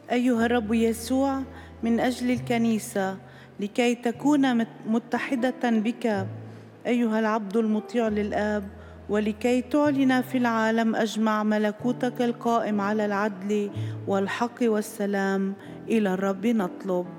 أيها الرب يسوع، من أجل الكنيسة لكي تكون متحدة بك أيها العبد المطيع للآب، ولكي تعلن في العالم أجمع ملكوتك القائم على العدل والحق والسلام، إلى الرب نطلب.